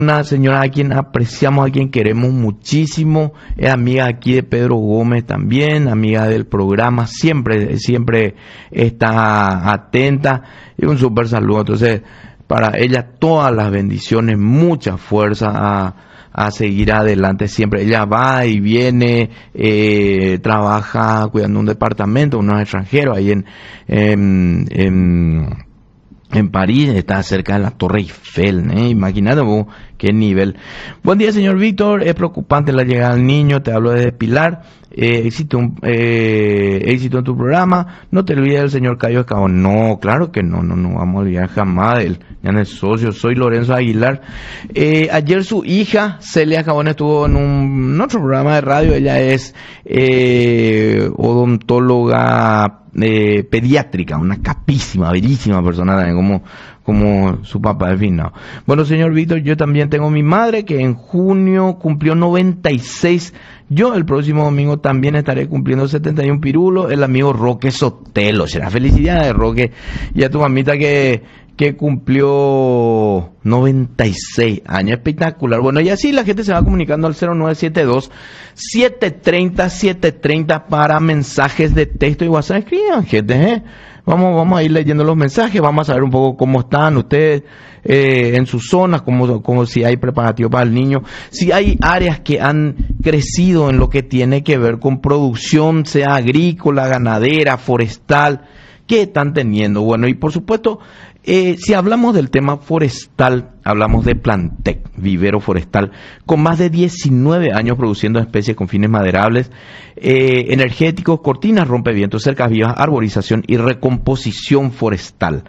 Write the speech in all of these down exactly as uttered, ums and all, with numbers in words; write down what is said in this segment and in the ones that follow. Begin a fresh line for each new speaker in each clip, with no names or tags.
una señora a quien apreciamos, a quien queremos muchísimo, es amiga aquí de Pedro Gómez también, amiga del programa, siempre, siempre está atenta, y un súper saludo. Entonces, para ella todas las bendiciones, mucha fuerza a, a seguir adelante siempre. Ella va y viene, eh, trabaja cuidando un departamento, unos extranjeros ahí en, en, en En París, está cerca de la Torre Eiffel, ¿eh? Imagínate vos qué nivel. Buen día, señor Víctor. Es preocupante la llegada del niño. Te hablo desde Pilar. Eh, éxito, eh, éxito en tu programa. No te olvides del señor Cayo Escabón. No, claro que no, no, no vamos a olvidar jamás del ya no es socio. Soy Lorenzo Aguilar. Eh, ayer su hija, Celia Escabón, estuvo en un en otro programa de radio. Ella es eh, odontóloga Eh, pediátrica, una capísima, bellísima persona también, como, como su papá, en fin, no. Bueno, señor Víctor, yo también tengo mi madre que en junio cumplió noventa y seis. Yo el próximo domingo también estaré cumpliendo setenta y uno pirulo. El amigo Roque Sotelo, será felicidades, Roque, y a tu mamita que que cumplió noventa y seis años, espectacular. Bueno, y así la gente se va comunicando al cero nueve siete dos, siete tres cero, siete tres cero para mensajes de texto y WhatsApp. Escriban, gente, ¿eh? Vamos, vamos a ir leyendo los mensajes, vamos a saber un poco cómo están ustedes eh, en sus zonas, como, como si hay preparativo para el niño, si hay áreas que han crecido en lo que tiene que ver con producción, sea agrícola, ganadera, forestal, ¿qué están teniendo? Bueno, y por supuesto, eh, si hablamos del tema forestal, hablamos de Plantec, vivero forestal, con más de diecinueve años produciendo especies con fines maderables, eh, energéticos, cortinas, rompevientos, cercas vivas, arborización y recomposición forestal.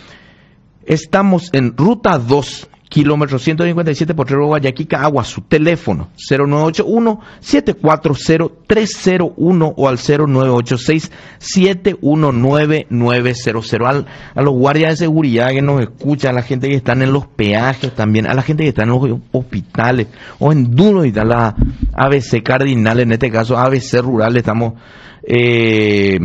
Estamos en Ruta dos, kilómetro ciento cincuenta y siete, Potrero, Guayaquil, Aguazú. Teléfono cero nueve ocho uno, siete cuatro cero, tres cero uno o al cero nueve ocho seis, siete uno nueve, nueve cero cero. Al, a los guardias de seguridad que nos escuchan, a la gente que están en los peajes también, a la gente que está en los hospitales o en Duro y tal, la A B C Cardinal, en este caso A B C Rural, estamos eh,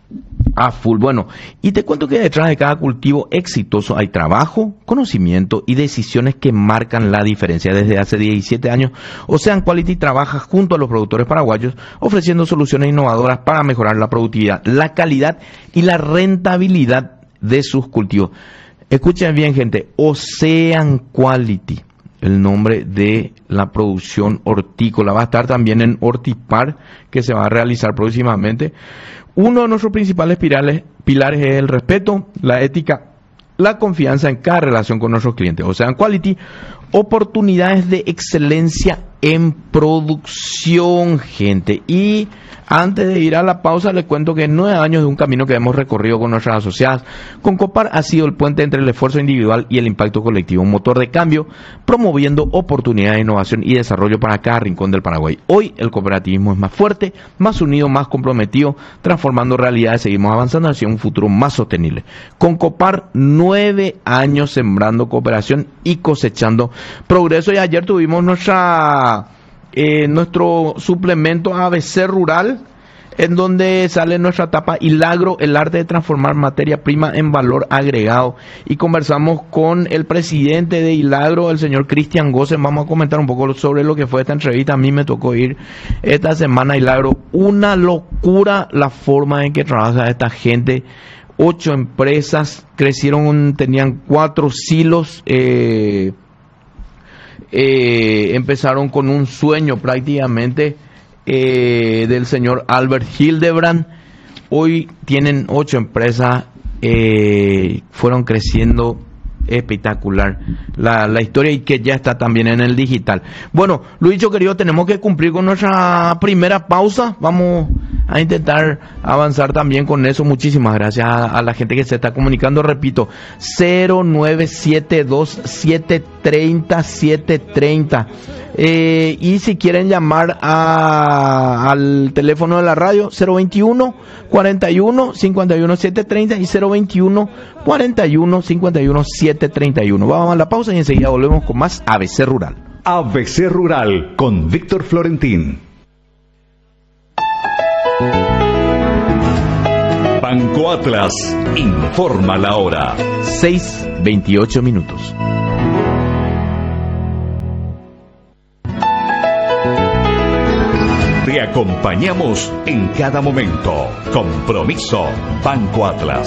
a full. Bueno, y te cuento que detrás de cada cultivo exitoso hay trabajo, conocimiento y decisiones que marcan la diferencia. Desde hace diecisiete años, Ocean Quality trabaja junto a los productores paraguayos ofreciendo soluciones innovadoras para mejorar la productividad, la calidad y la rentabilidad de sus cultivos. Escuchen bien, gente, Ocean Quality, el nombre de la producción hortícola. Va a estar también en Hortipar, que se va a realizar próximamente. Uno de nuestros principales pilares, pilares es el respeto, la ética, la confianza en cada relación con nuestros clientes. Ocean Quality, oportunidades de excelencia en producción, gente. Y antes de ir a la pausa, les cuento que en nueve años de un camino que hemos recorrido con nuestras asociadas, Concopar ha sido el puente entre el esfuerzo individual y el impacto colectivo, un motor de cambio, promoviendo oportunidades de innovación y desarrollo para cada rincón del Paraguay. Hoy el cooperativismo es más fuerte, más unido, más comprometido, transformando realidades. Seguimos avanzando hacia un futuro más sostenible. Concopar, nueve años sembrando cooperación y cosechando progreso. Y ayer tuvimos nuestra eh, nuestro suplemento A B C Rural, en donde sale nuestra etapa Hilagro, el arte de transformar materia prima en valor agregado. Y conversamos con el presidente de Hilagro, el señor Cristian Gossen. Vamos a comentar un poco sobre lo que fue esta entrevista. A mí me tocó ir esta semana a Hilagro. Una locura la forma en que trabaja esta gente. Ocho empresas crecieron, tenían cuatro silos, eh, eh, empezaron con un sueño prácticamente eh, del señor Albert Hildebrand. Hoy tienen ocho empresas, eh, fueron creciendo espectacular la, la historia, y que ya está también en el digital. Bueno, lo dicho, querido, tenemos que cumplir con nuestra primera pausa. Vamos a intentar avanzar también con eso. Muchísimas gracias a, a la gente que se está comunicando. Repito, cero nueve siete dos, siete tres cero, siete tres cero. Eh, y si quieren llamar a, al teléfono de la radio, cero veintiuno, cuarenta y uno, cincuenta y uno, setecientos treinta y cero veintiuno, cuarenta y uno, cincuenta y uno, setecientos treinta y uno. Vamos a la pausa y enseguida volvemos con más A B C Rural.
A B C Rural con Víctor Florentín. Banco Atlas informa la hora.
seis veintiocho minutos.
Te acompañamos en cada momento. Compromiso Banco Atlas.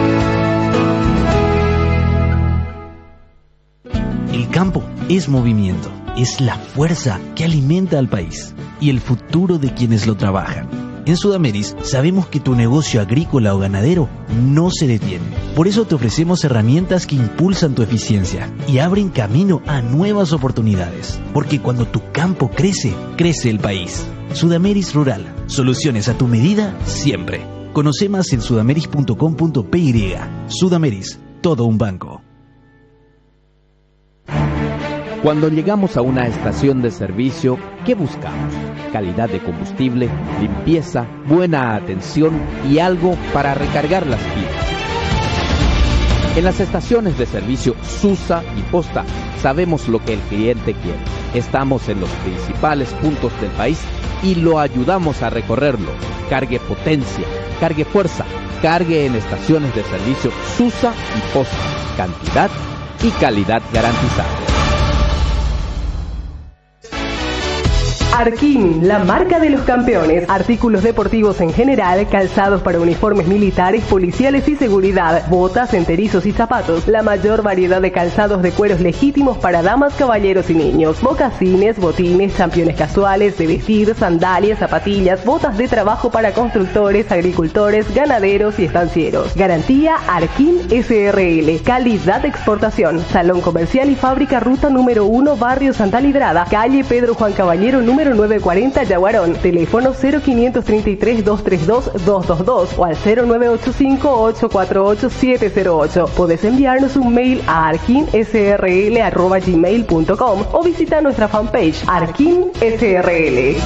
El campo es movimiento, es la fuerza que alimenta al país y el futuro de quienes lo trabajan. En Sudameris sabemos que tu negocio agrícola o ganadero no se detiene. Por eso te ofrecemos herramientas que impulsan tu eficiencia y abren camino a nuevas oportunidades. Porque cuando tu campo crece, crece el país. Sudameris Rural. Soluciones a tu medida siempre. Conoce más en sudameris punto com punto pe y. Sudameris, todo un banco.
Cuando llegamos a una estación de servicio, ¿qué buscamos? Calidad de combustible, limpieza, buena atención y algo para recargar las pilas. En las estaciones de servicio Susa y Posta sabemos lo que el cliente quiere. Estamos en los principales puntos del país y lo ayudamos a recorrerlo. Cargue potencia, cargue fuerza, cargue en estaciones de servicio Susa y Posta. Cantidad y calidad garantizada.
Arquín, la marca de los campeones. Artículos deportivos en general, calzados para uniformes militares, policiales y seguridad, botas, enterizos y zapatos. La mayor variedad de calzados de cueros legítimos para damas, caballeros y niños. Mocasines, botines, championes casuales, de vestir, sandalias, zapatillas, botas de trabajo para constructores, agricultores, ganaderos y estancieros. Garantía Arquín S R L. Calidad de exportación. Salón comercial y fábrica, ruta número uno, barrio Santa Librada, calle Pedro Juan Caballero, número nueve cuarenta, Yaguarón. Teléfono cero quinientos treinta y tres, doscientos treinta y dos, doscientos veintidós o al cero nueve ocho cinco, ocho cuatro ocho, siete cero ocho. Podés enviarnos un mail a arquinsrl arroba gmail punto com o visita nuestra fanpage Arquín S R L.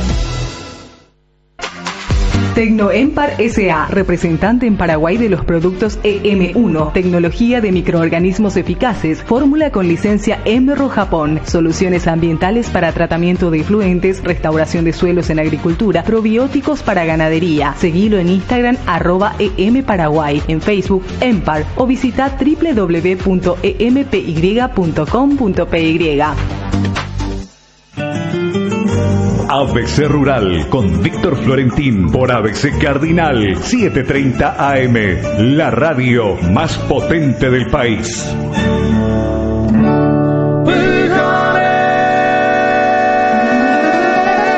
Tecnoempar S A, representante en Paraguay de los productos E M uno, tecnología de microorganismos eficaces, fórmula con licencia Emerro Japón, soluciones ambientales para tratamiento de efluentes, restauración de suelos en agricultura, probióticos para ganadería. Seguilo en Instagram arroba emparaguay, en Facebook Empar o visita doble u doble u doble u punto e m p y punto com punto p y.
A B C Rural con Víctor Florentín por A B C Cardinal setecientos treinta A M, la radio más potente del país.